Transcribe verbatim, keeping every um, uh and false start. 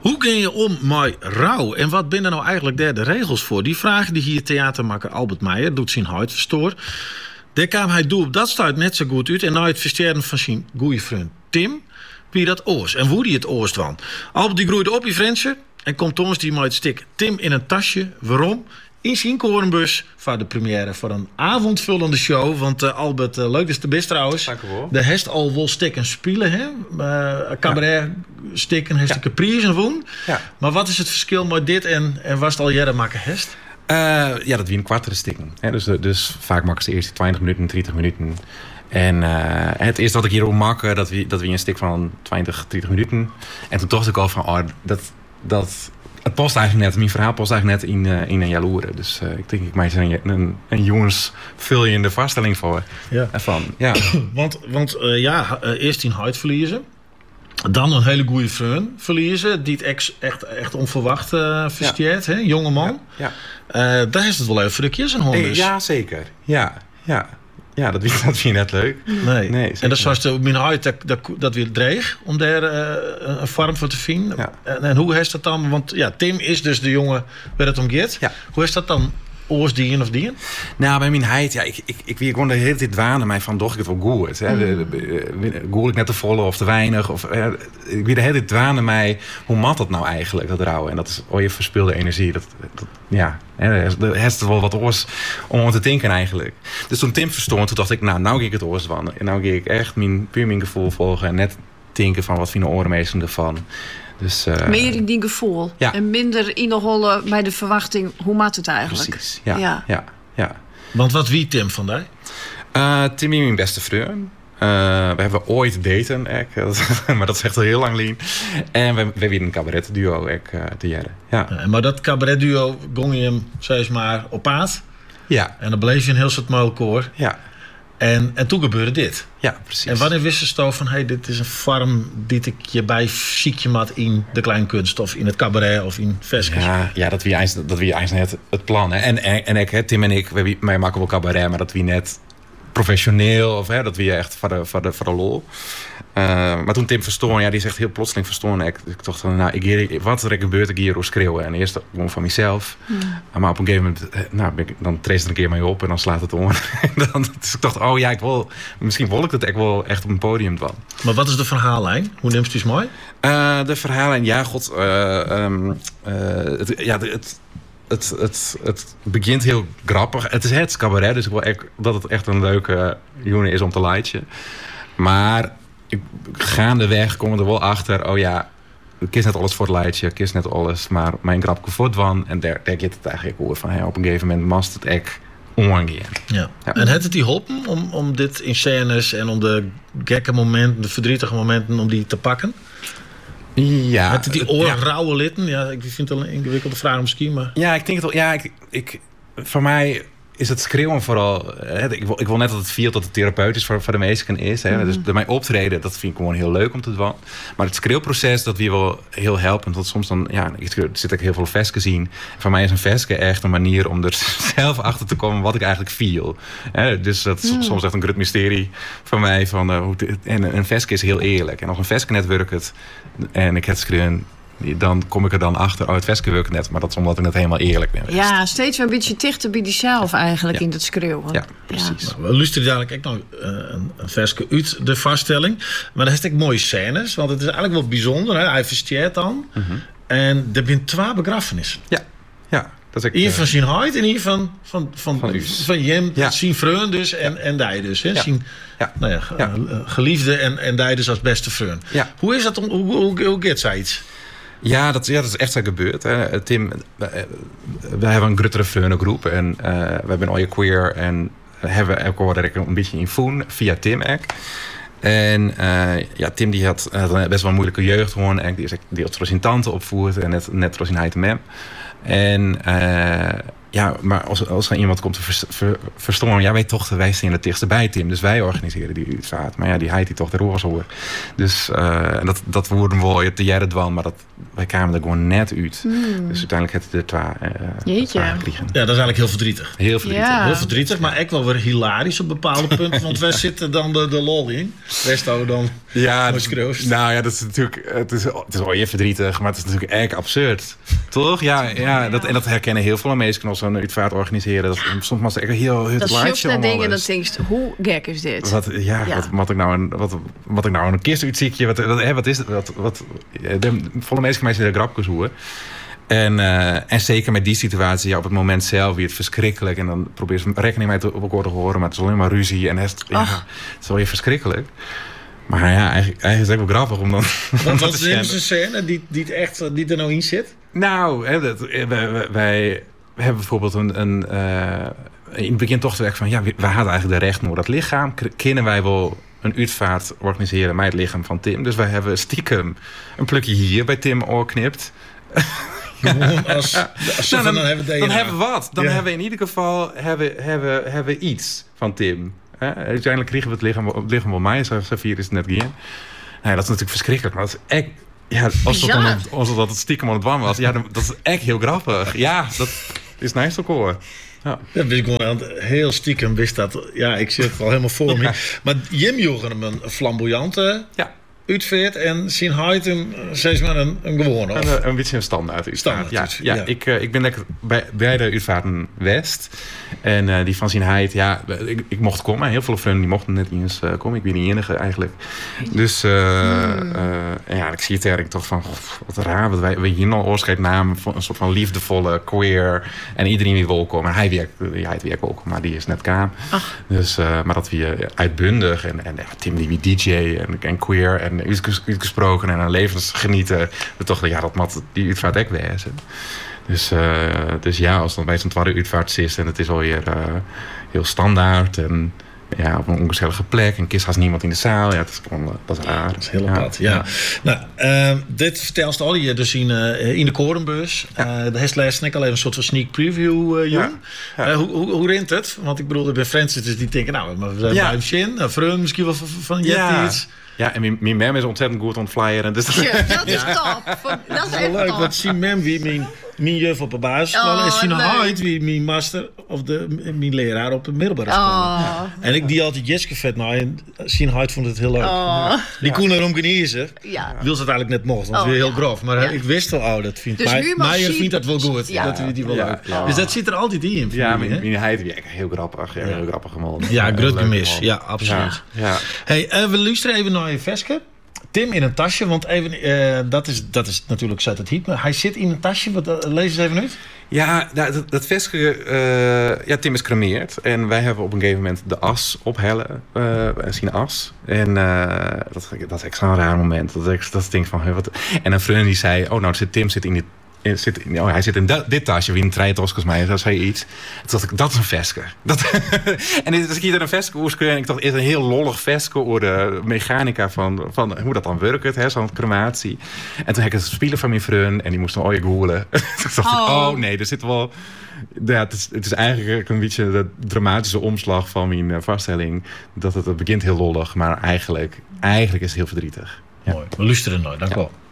Hoe ga je om met rouw? En wat binnen nou eigenlijk daar de regels voor? Die vragen die hier theatermaker Albert Meijer doet zijn huid verstoor. Daar kwam hij doe op dat stuit net zo goed uit. En na het versterren van zijn goeie vriend Tim, wie dat oors. En hoe die het oorst wan. Albert die groeide op in Friendship. En komt ons die met het stik Tim in een tasje. Waarom? In zijn korenbus voor de première voor een avondvullende show. Want uh, Albert, uh, leuk is de best trouwens. Dank u wel. De hest al wel stikken spelen, hè? Uh, cabaret ja. stikken, hest ja. prijzen woen. Ja. Maar wat is het verschil met dit en, en was het al jaren maken hest? Uh, ja, dat wie een kwartere stikken. Hè? Dus, dus vaak maken ze de eerste twintig minuten, dertig minuten. En uh, het eerste wat ik hierom maak, dat wie, dat wie een stik van twintig, dertig minuten. En toen dacht ik al van, oh, dat... dat het past eigenlijk net, mijn verhaal past eigenlijk net in, uh, in een jaloeren. Dus uh, ik denk, ik maak er een, een, een jongensvullende vaststelling voor. Ja. Van, ja. want want uh, ja, uh, eerst in huid verliezen. Dan een hele goede vriend verliezen. Die het ex, echt, echt onverwacht uh, versteert. Ja. Jonge man. Ja. Ja. Uh, daar is het wel even voor de keer zijn hond. Dus. Ja, zeker. Ja, ja. Ja, dat vind, dat vind je net leuk. Nee. nee en dat was de mijn huid dat, dat, dat weer dreig om daar uh, een vorm voor te vinden. Ja. En, en hoe is dat dan? Want ja, Tim is dus de jongen waar het om gaat. Ja. Hoe is dat dan? Oors dien of dien? Nou, bij mijn heid, ja, ik, ik, ik weer gewoon de hele tijd dwanen mij van, doch ik het wel goed. Mm. Goel ik net te volle of te weinig? Of, uh, ik weer de hele tijd dwanen mij, hoe mat dat nou eigenlijk, dat rouwen? En dat is al je verspilde energie. Dat, dat, ja, er is wel wat oors om te denken eigenlijk. Dus toen Tim verstond, toen dacht ik, nou, nou ga ik het oors van. En nou ga ik echt mijn, puur mijn gevoel volgen en net denken van, wat vinden orenmeesters ervan? Dus, uh, meer in die gevoel. Ja. En minder inhollen bij de verwachting. Hoe maakt het eigenlijk? Precies, ja. ja. ja, ja. Want wat wie Tim vandaag? Uh, Tim is mijn beste vriend. Uh, we hebben ooit daten, maar dat is echt al heel lang geleden. En we, we hebben een cabaretduo uh, te jaren. Ja. Ja, maar dat cabaretduo gong je hem, zeg maar, op paard. Ja. En dan bleef je een heel soort muilkoor. Ja. En, en toen gebeurde dit. Ja, precies. En wanneer wist je van, hey, dit is een vorm die ik je bij ziekje mat in de kleinkunst of in het cabaret of in vestjes? Ja, ja, dat wie eigenlijk dat wie eigenlijk net het plan. Hè. En, en, en ik, Tim en ik, wij, wij maken wel cabaret, maar dat wie net professioneel of hè, dat wie echt voor de, voor de, voor de lol. Uh, maar toen Tim verstoorn, ja, die is echt heel plotseling verstoorn. Ik, ik dacht van, nou, ik, wat er gebeurt, ik hier schreeuwen. En eerst gewoon van mezelf. Mm. Maar op een gegeven moment, nou, dan treedt er een keer mee op en dan slaat het om. dan, dus ik dacht, oh ja, ik wil, misschien wil ik het echt wel echt op een podium van. Maar wat is de verhaallijn? Hoe neemt je het mooi? Uh, de verhaallijn, ja, god, uh, um, uh, het, ja, het, het, het, het begint heel grappig. Het is het cabaret, dus ik wil echt, dat het echt een leuke jongen is om te lightje. Maar ik, gaandeweg kom ik er wel achter, oh ja, ik kies net alles voor het lijstje, ik kies net alles, maar mijn grapje voor het van. En daar, daar gaat het eigenlijk over van, hey, op een gegeven moment mast het echt omgaan. Ja. Ja. En heeft het die geholpen om, om dit in scènes en om de gekke momenten, de verdrietige momenten, om die te pakken? Ja. Heeft het die oorrauwe ja. litten? Ja, ik vind het een ingewikkelde vraag misschien, maar... Ja, ik denk het wel, ja, ik, ik, voor mij is het schreeuwen vooral... Hè, ik, wil, ik wil net dat het viel dat het therapeutisch voor, voor de meesten is. Hè. Mm-hmm. Dus bij mij optreden, dat vind ik gewoon heel leuk om te doen. Maar het schreeuwproces, dat weer wel heel helpend. Want soms dan, ja, er zit ook heel veel versken zien. Voor mij is een veske echt een manier om er zelf achter te komen wat ik eigenlijk viel. Hè. Dus dat is mm. soms echt een groot mysterie voor mij. Van, uh, hoe te, en een veske is heel eerlijk. En als een veske net werkt en ik het schreeuwen... dan kom ik er dan achter, oh, het veske werkt net. Maar dat is omdat ik net helemaal eerlijk ben. Ja, steeds weer een beetje dichter bij jezelf eigenlijk ja. in het schreeuwen. Ja, precies. Ja. Nou, we luisteren dadelijk ook nog uh, een, een veske uit de vaststelling. Maar dat is echt mooie scènes. Want het is eigenlijk wel bijzonder. Hè? Hij versteert dan. Mm-hmm. En er zijn twee begrafenissen. Ja, ja. Eén van zijn huid en één van, van, van, van, van Jem, ja. zijn vriend dus en, ja. en die dus. Hè? Ja. Zijn ja. Nou ja, ja. geliefde en, en die dus als beste vriend. Ja. Hoe is dat? Hoe, hoe, hoe gaat zij iets? Ja, dat, ja, dat is echt zo gebeurd. Hè. Tim, we hebben een grotere vriendengroep en uh, we hebben al je queer en hebben elkaar een beetje in voen via Tim ook. En uh, ja, Tim die had, had best wel een moeilijke jeugd gewoon en die, die had zijn tante opvoerd en net, net zoals in hij te mem. En uh, ja, maar als, als er iemand komt te vers, ver, verstoren... ja, wij toch, wij zijn het dichtst bij, Tim. Dus wij organiseren die uitvaart. Maar ja, die heid die toch de roos hoor. Dus uh, dat, dat woorden wel te jaren dwan, maar dat, wij kwamen er gewoon net uit. Hmm. Dus uiteindelijk had het er twee uh, gekregen. Ja, dat is eigenlijk heel verdrietig. Heel verdrietig. Ja. Heel verdrietig, maar ook wel weer hilarisch op bepaalde punten. Want wij zitten dan de, de lol in. Westo dan... Ja, dat, nou ja, dat is natuurlijk... Het is, het is wel je verdrietig, maar het is natuurlijk erg absurd. Toch? Ja, ja, dat, en dat herkennen heel veel mensen als een uitvaart organiseren. Dat, soms was het echt heel... heel dat is heel dingen dat denk je, hoe gek is dit? Wat, ja, ja. Wat, wat ik nou een, wat, wat ik nou een kist uitziekje, wat, wat, wat is het? Wat, wat, de, volle mensen mij zijn er grapjes hoor. En, uh, en zeker met die situatie, ja, op het moment zelf, weer het verschrikkelijk. En dan probeer je rekening mee te worden horen, maar het is alleen maar ruzie. En het, ja, het is wel weer verschrikkelijk. Maar ja, eigenlijk, eigenlijk is het ook wel grappig om dan... Want wat is een scène die, die, echt, die er nou in zit? Nou, hè, dat, wij, wij hebben bijvoorbeeld een... een uh, in het begin toch echt van... ja, we hadden eigenlijk de recht voor dat lichaam. Kunnen wij wel een uitvaart organiseren met het lichaam van Tim? Dus wij hebben stiekem een plukje hier bij Tim oorknipt. Als, als nou, dan, dan, hebben we dan hebben we wat. Dan ja. hebben we in ieder geval hebben, hebben, hebben we iets van Tim. He, uiteindelijk kregen we het lichaam, het lichaam van mij. Safir is het net geen. Nou ja, dat is natuurlijk verschrikkelijk. Maar dat is echt... Ja, als het, dan, als dat het stiekem aan het warm was. Ja, dat is echt heel grappig. Ja, dat is nice ook hoor. Ja. Dat wist ik gewoon heel stiekem wist dat. Ja, ik zit het al helemaal voor ja. me. Maar Jim joegen hem een flamboyante... Ja. Uitveert en zien huid een, steeds maar een, een gewone. Een, een beetje een standaard uitvaart. Ja, ja, ja. Ik, uh, ik ben lekker bij, bij de uitvaarten West. En uh, die van zijn huid, ja, ik, ik mocht komen. Heel veel vrienden die mochten net niet eens uh, komen. Ik ben de enige eigenlijk. Dus uh, hmm. uh, ja, ik zie het eigenlijk toch van, goh, wat raar. Wat wij, wij hier al oorscheid namen van een soort van liefdevolle queer. En iedereen weer welkom. Maar hij werkt, ja, hij werkt ook, maar die is net kaam. Ach. Dus, uh, maar dat weer uitbundig. En, en ja, Tim die wie D J en, en queer en uitgesproken en aan levensgenieten. Toch, ja, dat mat die uitvaart ook wezen. Dus, uh, dus ja, als dan bij zo'n tweede uitvaart is en het is alweer uh, heel standaard en ja, op een ongezellige plek en kist haast niemand in de zaal. Ja, dat is gewoon, uh, dat is raar. Dat is heel apart, ja. ja. ja. Nou, uh, dit vertelst al je dus in, uh, in de korenbus. Ja. Uh, de Hestles net al even een soort van sneak preview, uh, Jong. Ja. Ja. Uh, hoe, hoe, hoe rent het? Want ik bedoel, er zijn Francis die denken, nou, we zijn ja. bij in. Uh, Vreun misschien wel van, van ja. iets. Ja, en mijn, mijn mem is ontzettend goed aan het flyeren. Dus dat, ja, dat is top. Dat is wel leuk, top. Want zien mem wie mijn, mijn juf op de basisschool oh, en zien huid wie mijn master of de, mijn leraar op de middelbare school. Oh. En ik die altijd Jeske vet nou en zien huid vond het heel leuk. Oh. Die ja. kon erom geniezen. Ja. Wil ze het eigenlijk net mocht, want oh, weer heel ja. grof. Maar ja. ik wist wel, oh, dat vindt dus Meijer vindt dat wel goed. Ja. Dat vindt die wel ja. leuk. Ja. Dus dat zit er altijd in. Ja, mijn, mijn heid weer heel grappig. Ja, heel grappig man. Ja, grut gemis. Ja, absoluut. Ja. Ja. Hey, uh, we luisteren even naar je veske. Tim in een tasje, want even, uh, dat, is, dat is natuurlijk zet het hiet. Maar hij zit in een tasje, wat, uh, lees eens even uit. Ja, dat, dat veske, uh, ja, Tim is cremeerd. En wij hebben op een gegeven moment de as ophellen, uh, zien as. En uh, dat, dat is extra een raar moment. Dat ik dat denk van, hey, wat. En een vriend die zei, oh nou zit Tim zit in dit. Zit, oh, hij zit in dat, dit tasje, wie een treitoskers mij, dat zei iets. Toen dacht ik, dat is een veske. Dat, en als ik hier een veske oerskreeg, en ik dacht, is een heel lollig veske over de mechanica van, van hoe dat dan werkt, hè, zo'n crematie. En toen heb ik een spieler van mijn vriend en die moest dan ooit googlen. Toen dacht oh. ik, oh nee, er zit wel. Ja, het, is, het is eigenlijk een beetje de dramatische omslag van mijn uh, vaststelling. Dat het, het begint heel lollig, maar eigenlijk, eigenlijk is het heel verdrietig. Ja. Mooi, we luisteren nooit, dank u wel. Ja.